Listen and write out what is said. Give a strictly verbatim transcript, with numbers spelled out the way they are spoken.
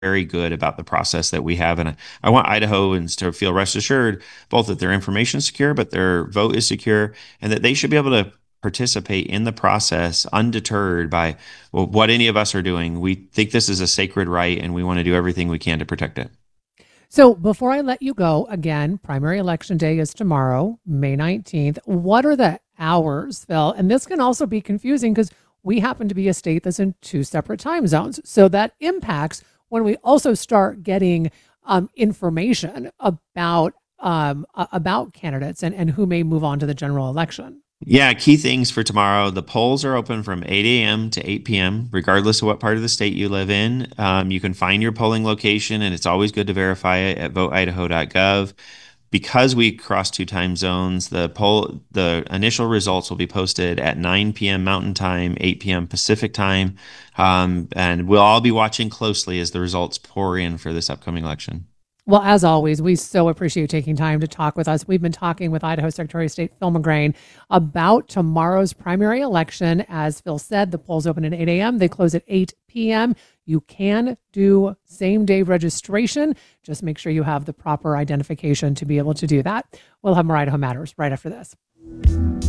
very good about the process that we have. And I, I want Idahoans to feel rest assured, both that their information is secure, but their vote is secure, and that they should be able to participate in the process undeterred by well, what any of us are doing. We think this is a sacred right, and we want to do everything we can to protect it. So before I let you go, again, primary election day is tomorrow, May nineteenth. What are the hours, Phil? And this can also be confusing because we happen to be a state that's in two separate time zones. So that impacts when we also start getting um, information about um, about candidates and, and who may move on to the general election. Yeah, key things for tomorrow. The polls are open from eight a m to eight p m, regardless of what part of the state you live in. Um, you can find your polling location, and it's always good to verify it at vote idaho dot gov. Because we cross two time zones, the poll, the initial results will be posted at nine p m. Mountain Time, eight p m. Pacific Time, um, and we'll all be watching closely as the results pour in for this upcoming election. Well, as always, we so appreciate you taking time to talk with us. We've been talking with Idaho Secretary of State Phil McGrain about tomorrow's primary election. As Phil said, the polls open at eight a m. They close at eight p m. You can do same day registration. Just make sure you have the proper identification to be able to do that. We'll have more Idaho Matters right after this.